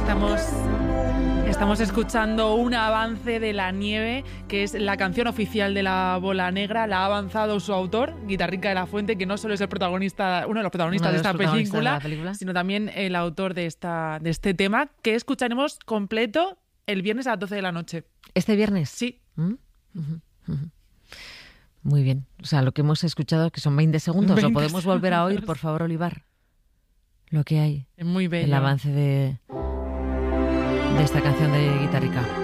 Estamos escuchando un avance de La Nieve, que es la canción oficial de La Bola Negra. La ha avanzado su autor, Guitarrica de la Fuente, que no solo es el protagonista, uno de los protagonistas de esta película, sino también el autor de este tema, que escucharemos completo el viernes a las 12 de la noche. ¿Este viernes? Sí. Muy bien. O sea, lo que hemos escuchado, que son 20 segundos, ¿lo podemos volver a oír, por favor, Olivar? Lo que hay. Es muy bello. El avance de esta canción de Guitarrica.